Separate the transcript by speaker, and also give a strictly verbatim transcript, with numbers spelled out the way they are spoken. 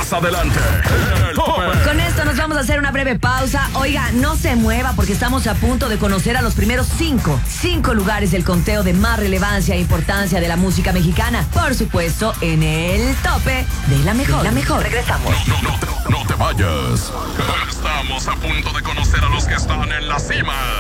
Speaker 1: Más adelante, el tope.
Speaker 2: Con esto nos vamos a hacer una breve pausa. Oiga, no se mueva porque estamos a punto de conocer a los primeros cinco, cinco lugares del conteo de más relevancia e importancia de la música mexicana. Por supuesto, en el tope de la mejor. De la mejor. Regresamos.
Speaker 1: No, no, no, no te vayas. Estamos a punto de conocer a los que están en la cima.